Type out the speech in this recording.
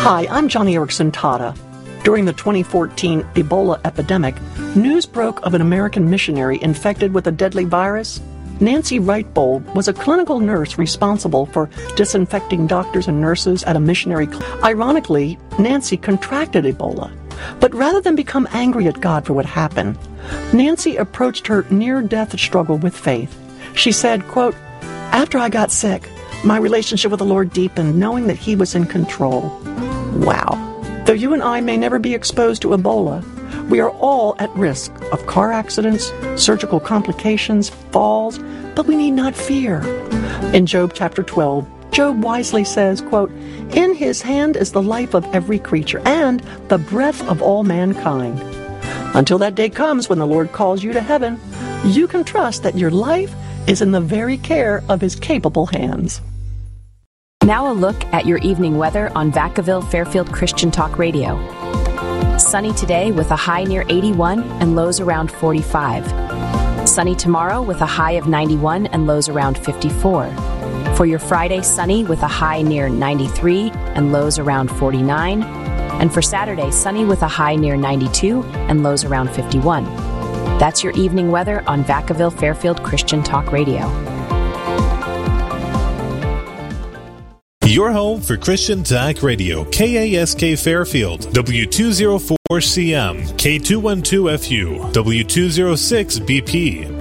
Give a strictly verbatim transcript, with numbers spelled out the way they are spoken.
Hi, I'm Johnny Erickson Tata. During the twenty fourteen Ebola epidemic, news broke of an American missionary infected with a deadly virus. Nancy Wright-Bold was a clinical nurse responsible for disinfecting doctors and nurses at a missionary clinic. Ironically, Nancy contracted Ebola. But rather than become angry at God for what happened, Nancy approached her near-death struggle with faith. She said, quote, "After I got sick, my relationship with the Lord deepened, knowing that He was in control." Wow. Though you and I may never be exposed to Ebola, we are all at risk of car accidents, surgical complications, falls, but we need not fear. In Job chapter twelve, Job wisely says, quote, "In His hand is the life of every creature and the breath of all mankind." Until that day comes when the Lord calls you to heaven, you can trust that your life is in the very care of His capable hands. Now a look at your evening weather on Vacaville Fairfield Christian Talk Radio. Sunny today with a high near eighty-one and lows around forty-five. Sunny tomorrow with a high of ninety-one and lows around fifty-four. For your Friday, sunny with a high near ninety-three and lows around forty-nine. And for Saturday, sunny with a high near ninety-two and lows around fifty-one. That's your evening weather on Vacaville Fairfield Christian Talk Radio. Your home for Christian Talk Radio, K A S K Fairfield, W two oh four C M, K two twelve F U, W two oh six B P,